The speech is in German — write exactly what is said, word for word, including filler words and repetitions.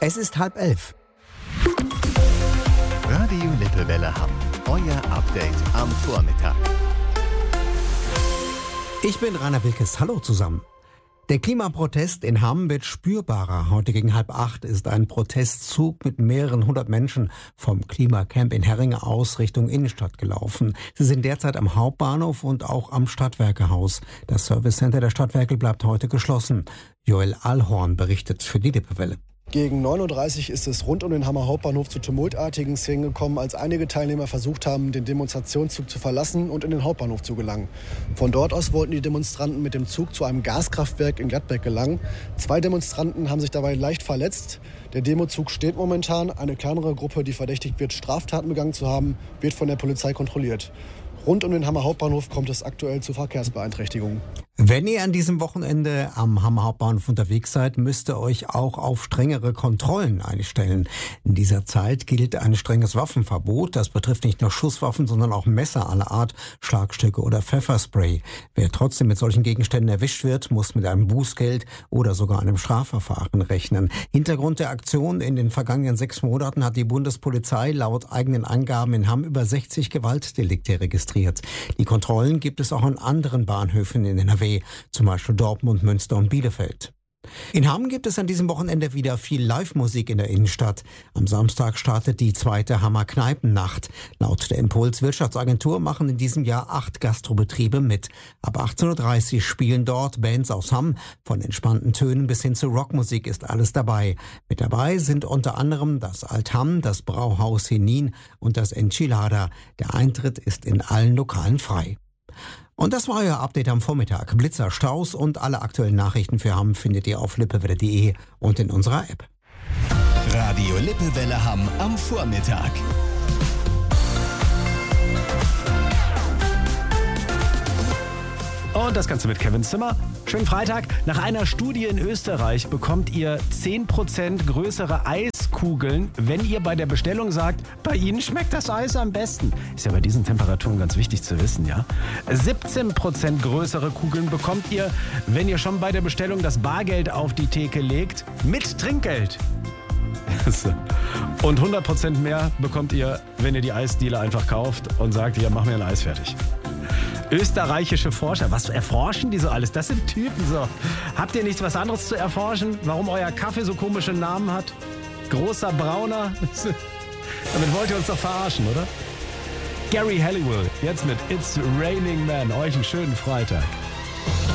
Es ist halb elf. Radio Lippewelle Hamm. Euer Update am Vormittag. Ich bin Rainer Wilkes. Hallo zusammen. Der Klimaprotest in Hamm wird spürbarer. Heute gegen halb acht ist ein Protestzug mit mehreren hundert Menschen vom Klimacamp in Herringe aus Richtung Innenstadt gelaufen. Sie sind derzeit am Hauptbahnhof und auch am Stadtwerkehaus. Das Servicecenter der Stadtwerke bleibt heute geschlossen. Joel Allhorn berichtet für die Lippewelle. Gegen neun Uhr dreißig ist es rund um den Hammer Hauptbahnhof zu tumultartigen Szenen gekommen, als einige Teilnehmer versucht haben, den Demonstrationszug zu verlassen und in den Hauptbahnhof zu gelangen. Von dort aus wollten die Demonstranten mit dem Zug zu einem Gaskraftwerk in Gladbeck gelangen. Zwei Demonstranten haben sich dabei leicht verletzt. Der Demozug steht momentan. Eine kleinere Gruppe, die verdächtigt wird, Straftaten begangen zu haben, wird von der Polizei kontrolliert. Rund um den Hammer Hauptbahnhof kommt es aktuell zu Verkehrsbeeinträchtigungen. Wenn ihr an diesem Wochenende am Hammer Hauptbahnhof unterwegs seid, müsst ihr euch auch auf strengere Kontrollen einstellen. In dieser Zeit gilt ein strenges Waffenverbot. Das betrifft nicht nur Schusswaffen, sondern auch Messer aller Art, Schlagstücke oder Pfefferspray. Wer trotzdem mit solchen Gegenständen erwischt wird, muss mit einem Bußgeld oder sogar einem Strafverfahren rechnen. Hintergrund der Aktion: in den vergangenen sechs Monaten hat die Bundespolizei laut eigenen Angaben in Hamm über sechzig Gewaltdelikte registriert. Die Kontrollen gibt es auch an anderen Bahnhöfen in N R W, zum Beispiel Dortmund, Münster und Bielefeld. In Hamm gibt es an diesem Wochenende wieder viel Live-Musik in der Innenstadt. Am Samstag startet die zweite Hammer Kneipennacht. Laut der Impuls Wirtschaftsagentur machen in diesem Jahr acht Gastrobetriebe mit. Ab achtzehn Uhr dreißig spielen dort Bands aus Hamm. Von entspannten Tönen bis hin zu Rockmusik ist alles dabei. Mit dabei sind unter anderem das Alt-Hamm, das Brauhaus Henin und das Enchilada. Der Eintritt ist in allen Lokalen frei. Und das war euer Update am Vormittag. Blitzer, Staus und alle aktuellen Nachrichten für Hamm findet ihr auf lippewelle punkt de und in unserer App. Radio Lippewelle Hamm am Vormittag. Und das Ganze mit Kevin Zimmer. Schönen Freitag. Nach einer Studie in Österreich bekommt ihr zehn Prozent größere Eiskugeln, wenn ihr bei der Bestellung sagt, bei Ihnen schmeckt das Eis am besten. Ist ja bei diesen Temperaturen ganz wichtig zu wissen, ja? siebzehn Prozent größere Kugeln bekommt ihr, wenn ihr schon bei der Bestellung das Bargeld auf die Theke legt, mit Trinkgeld. Und hundert Prozent mehr bekommt ihr, wenn ihr die Eisdiele einfach kauft und sagt, hier, mach mir ein Eis fertig. Österreichische Forscher. Was erforschen die so alles? Das sind Typen so. Habt ihr nichts was anderes zu erforschen? Warum euer Kaffee so komische Namen hat? Großer Brauner? Damit wollt ihr uns doch verarschen, oder? Gary Halliwell, jetzt mit It's Raining Man. Euch einen schönen Freitag.